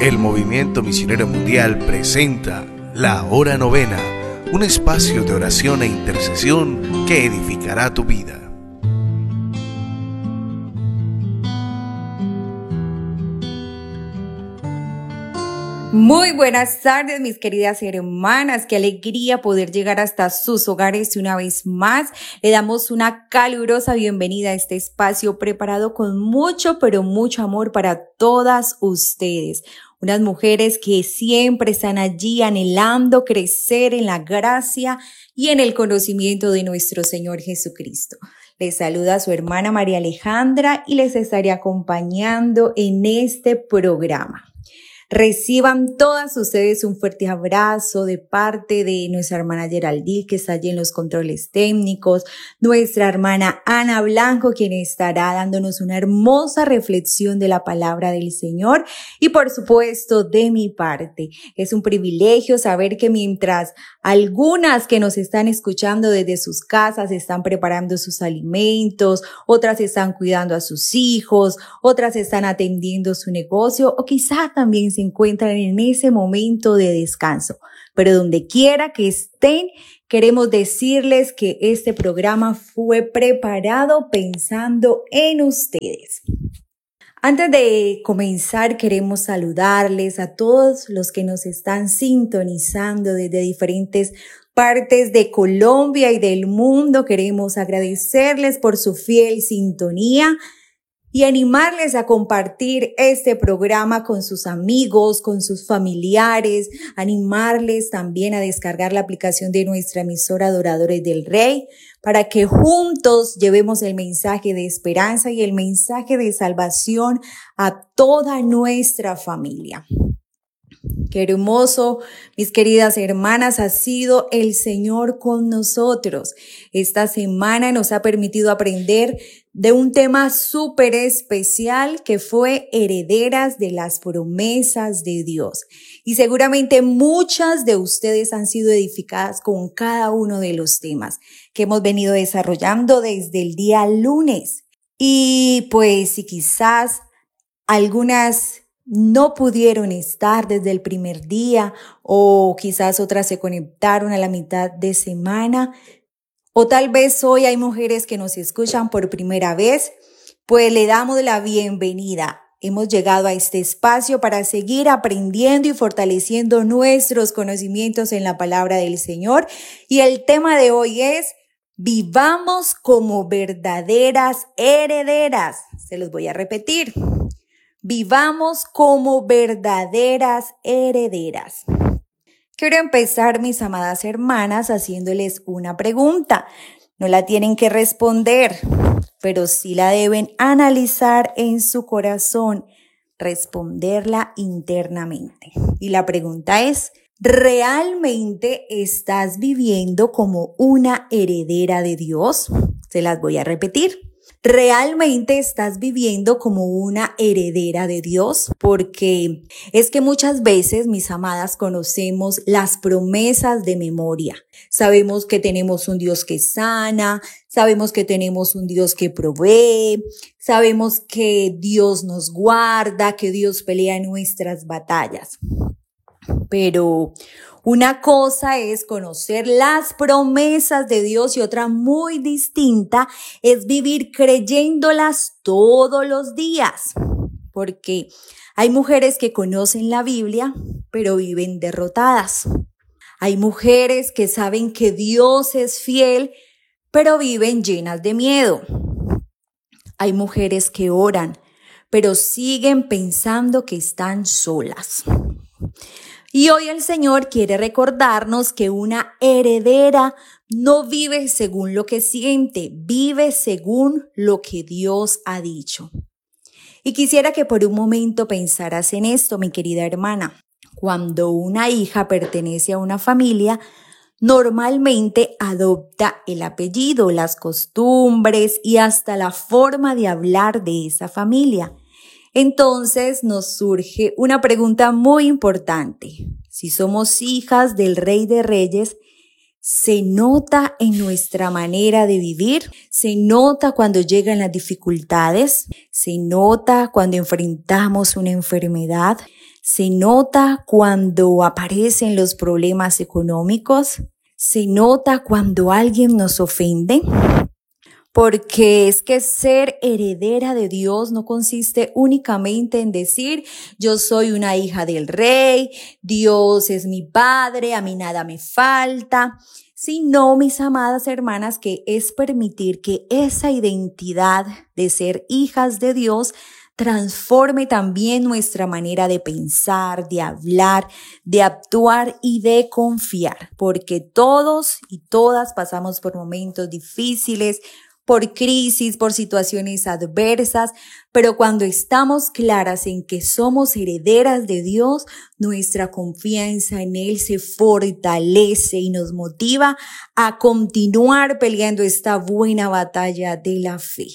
El Movimiento Misionero Mundial presenta La Hora Novena, un espacio de oración e intercesión que edificará tu vida. Muy buenas tardes, mis queridas hermanas. Qué alegría poder llegar hasta sus hogares y una vez más le damos una calurosa bienvenida a este espacio preparado con mucho, pero mucho amor para todas ustedes. Unas mujeres que siempre están allí anhelando crecer en la gracia y en el conocimiento de nuestro Señor Jesucristo. Les saluda su hermana María Alejandra y les estaré acompañando en este programa. Reciban todas ustedes un fuerte abrazo de parte de nuestra hermana Geraldine, que está allí en los controles técnicos, nuestra hermana Ana Blanco, quien estará dándonos una hermosa reflexión de la palabra del Señor, y por supuesto de mi parte. Es un privilegio saber que mientras algunas que nos están escuchando desde sus casas están preparando sus alimentos, otras están cuidando a sus hijos, otras están atendiendo su negocio o quizá también se encuentran en ese momento de descanso. Pero donde quiera que estén, queremos decirles que este programa fue preparado pensando en ustedes. Antes de comenzar, queremos saludarles a todos los que nos están sintonizando desde diferentes partes de Colombia y del mundo. Queremos agradecerles por su fiel sintonía y animarles a compartir este programa con sus amigos, con sus familiares, animarles también a descargar la aplicación de nuestra emisora Adoradores del Rey para que juntos llevemos el mensaje de esperanza y el mensaje de salvación a toda nuestra familia. Qué hermoso, mis queridas hermanas, ha sido el Señor con nosotros. Esta semana nos ha permitido aprender de un tema súper especial que fue herederas de las promesas de Dios. Y seguramente muchas de ustedes han sido edificadas con cada uno de los temas que hemos venido desarrollando desde el día lunes. Y pues si quizás algunas no pudieron estar desde el primer día o quizás otras se conectaron a la mitad de semana o tal vez hoy hay mujeres que nos escuchan por primera vez, pues le damos la bienvenida. Hemos llegado a este espacio para seguir aprendiendo y fortaleciendo nuestros conocimientos en la palabra del Señor y el tema de hoy es vivamos como verdaderas herederas. Se los voy a repetir. Vivamos como verdaderas herederas. Quiero empezar, mis amadas hermanas, haciéndoles una pregunta. No la tienen que responder, pero sí la deben analizar en su corazón, responderla internamente. Y la pregunta es, ¿realmente estás viviendo como una heredera de Dios? Se las voy a repetir. ¿Realmente estás viviendo como una heredera de Dios? Porque es que muchas veces, mis amadas, conocemos las promesas de memoria. Sabemos que tenemos un Dios que sana, sabemos que tenemos un Dios que provee, sabemos que Dios nos guarda, que Dios pelea nuestras batallas. Pero una cosa es conocer las promesas de Dios y otra muy distinta es vivir creyéndolas todos los días. Porque hay mujeres que conocen la Biblia, pero viven derrotadas. Hay mujeres que saben que Dios es fiel, pero viven llenas de miedo. Hay mujeres que oran, pero siguen pensando que están solas. Y hoy el Señor quiere recordarnos que una heredera no vive según lo que siente, vive según lo que Dios ha dicho. Y quisiera que por un momento pensaras en esto, mi querida hermana. Cuando una hija pertenece a una familia, normalmente adopta el apellido, las costumbres y hasta la forma de hablar de esa familia. Entonces nos surge una pregunta muy importante. Si somos hijas del Rey de Reyes, ¿se nota en nuestra manera de vivir? ¿Se nota cuando llegan las dificultades? ¿Se nota cuando enfrentamos una enfermedad? ¿Se nota cuando aparecen los problemas económicos? ¿Se nota cuando alguien nos ofende? Porque es que ser heredera de Dios no consiste únicamente en decir, yo soy una hija del rey, Dios es mi padre, a mí nada me falta, sino, mis amadas hermanas, que es permitir que esa identidad de ser hijas de Dios transforme también nuestra manera de pensar, de hablar, de actuar y de confiar, porque todos y todas pasamos por momentos difíciles, por crisis, por situaciones adversas, pero cuando estamos claras en que somos herederas de Dios, nuestra confianza en Él se fortalece y nos motiva a continuar peleando esta buena batalla de la fe.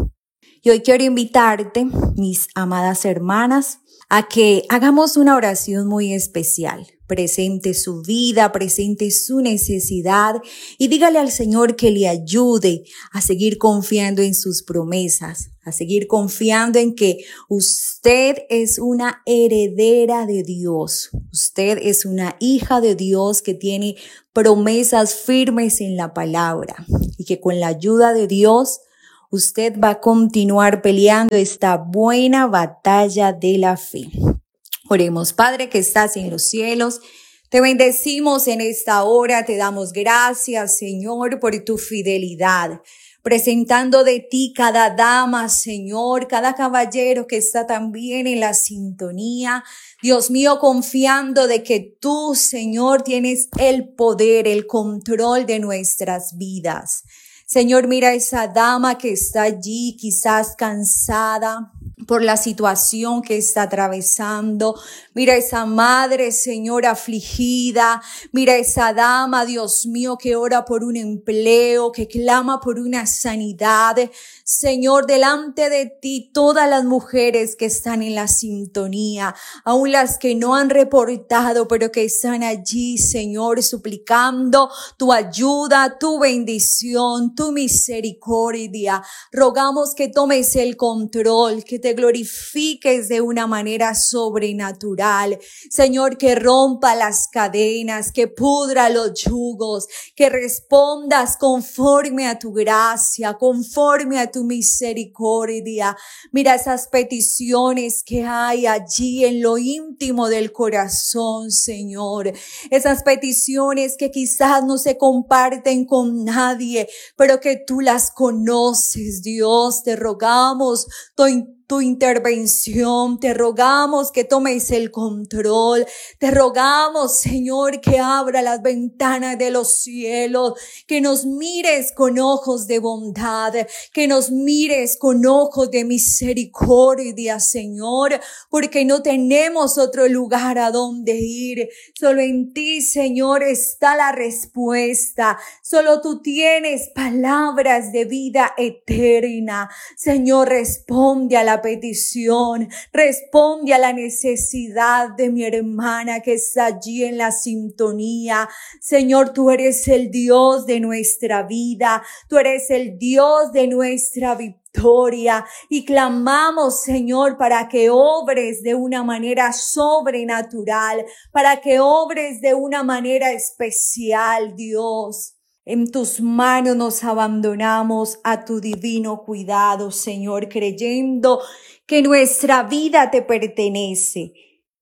Y hoy quiero invitarte, mis amadas hermanas, a que hagamos una oración muy especial. Presente su vida, presente su necesidad y dígale al Señor que le ayude a seguir confiando en sus promesas, a seguir confiando en que usted es una heredera de Dios. Usted es una hija de Dios que tiene promesas firmes en la palabra y que con la ayuda de Dios usted va a continuar peleando esta buena batalla de la fe. Oremos. Padre que estás en los cielos, te bendecimos en esta hora, te damos gracias, Señor, por tu fidelidad. Presentando de ti cada dama, Señor, cada caballero que está también en la sintonía. Dios mío, confiando de que tú, Señor, tienes el poder, el control de nuestras vidas. Señor, mira esa dama que está allí, quizás cansada por la situación que está atravesando. Mira esa madre, Señor, afligida. Mira esa dama, Dios mío, que ora por un empleo, que clama por una sanidad. Señor, delante de ti, todas las mujeres que están en la sintonía, aún las que no han reportado, pero que están allí, Señor, suplicando tu ayuda, tu bendición, tu misericordia. Rogamos que tomes el control, que te glorifiques de una manera sobrenatural. Señor, que rompa las cadenas, que pudra los yugos, que respondas conforme a tu gracia, conforme a tu misericordia. Mira esas peticiones que hay allí en lo íntimo del corazón, Señor. Esas peticiones que quizás no se comparten con nadie, pero que tú las conoces, Dios. Te rogamos tu intervención, te rogamos que tomes el control, te rogamos, Señor, que abra las ventanas de los cielos, que nos mires con ojos de bondad, que nos mires con ojos de misericordia, Señor, porque no tenemos otro lugar a donde ir. Solo en ti, Señor, está la respuesta. Solo tú tienes palabras de vida eterna. Señor, responde a la petición, responde a la necesidad de mi hermana que está allí en la sintonía. Señor, tú eres el Dios de nuestra vida, tú eres el Dios de nuestra victoria y clamamos, Señor, para que obres de una manera sobrenatural, para que obres de una manera especial, Dios. En tus manos nos abandonamos a tu divino cuidado, Señor, creyendo que nuestra vida te pertenece.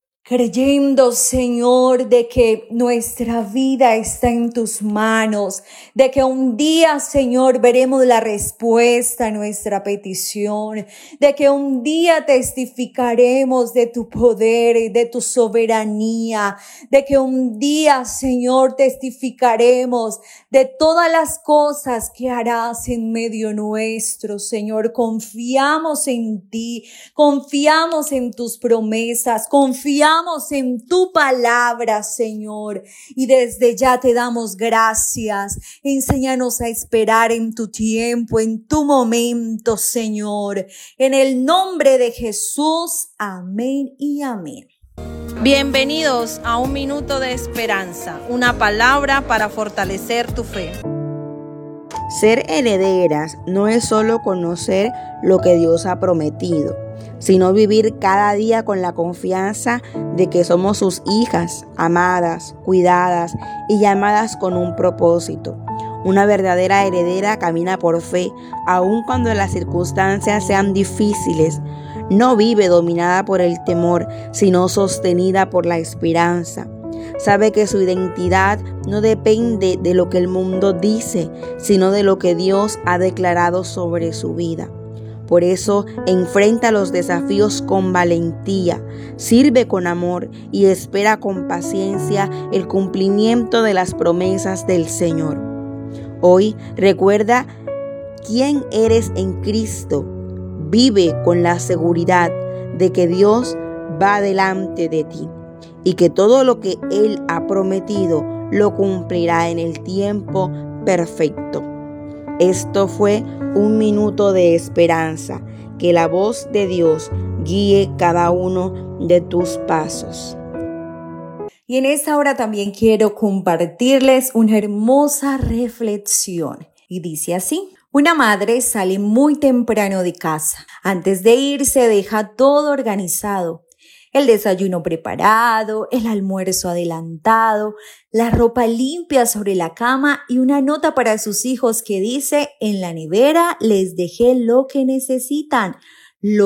Creyendo, Señor, de que nuestra vida está en tus manos, de que un día, Señor, veremos la respuesta a nuestra petición, de que un día testificaremos de tu poder y de tu soberanía, de que un día, Señor, testificaremos de todas las cosas que harás en medio nuestro, Señor. Confiamos en ti, confiamos en tus promesas, confiamos en tu palabra, Señor, y desde ya te damos gracias. Enséñanos a esperar en tu tiempo, en tu momento, Señor. En el nombre de Jesús, amén y amén. Bienvenidos a Un Minuto de Esperanza, una palabra para fortalecer tu fe. Ser herederas no es solo conocer lo que Dios ha prometido, sino vivir cada día con la confianza de que somos sus hijas, amadas, cuidadas y llamadas con un propósito. Una verdadera heredera camina por fe, aun cuando las circunstancias sean difíciles. No vive dominada por el temor, sino sostenida por la esperanza. Sabe que su identidad no depende de lo que el mundo dice, sino de lo que Dios ha declarado sobre su vida. Por eso enfrenta los desafíos con valentía, sirve con amor y espera con paciencia el cumplimiento de las promesas del Señor. Hoy recuerda quién eres en Cristo. Vive con la seguridad de que Dios va delante de ti y que todo lo que Él ha prometido lo cumplirá en el tiempo perfecto. Esto fue un minuto de esperanza. Que la voz de Dios guíe cada uno de tus pasos. Y en esta hora también quiero compartirles una hermosa reflexión. Y dice así: una madre sale muy temprano de casa. Antes de irse deja todo organizado. El desayuno preparado, el almuerzo adelantado, la ropa limpia sobre la cama y una nota para sus hijos que dice: en la nevera les dejé lo que necesitan.